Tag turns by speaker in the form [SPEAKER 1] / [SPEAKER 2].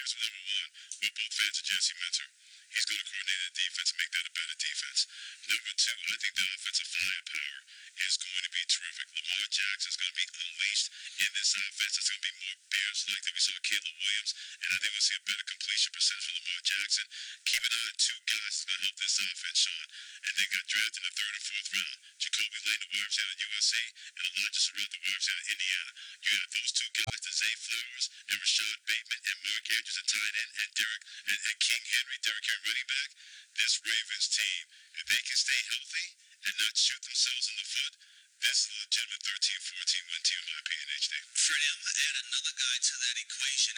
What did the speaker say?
[SPEAKER 1] is number one, we're both fans of Jesse Minter. He's going to coordinate the defense and make that a better defense. Number two, I think the offensive firepower is going to be terrific. Lamar Jackson is going to be unleashed in this offense. It's going to be more Bears-like than we saw Caleb Williams, and I think we'll see a better completion percentage from Lamar Jackson. Keep an eye on two guys that's going to help this offense, Sean, and they got drafted in the third and fourth round. Jacoby Lane, the wide receiver at USC, and Elijah Surratt, the wide receiver at Indiana. You have those two guys, Zay Flowers and Rashad Bateman and Mark Andrews at tight end and King Henry, Derrick Henry running back. This Ravens team, if they can stay healthy and not shoot themselves in the foot, this is a legitimate 13-14 win team in my opinion, HD.
[SPEAKER 2] For him, add another guy to that equation,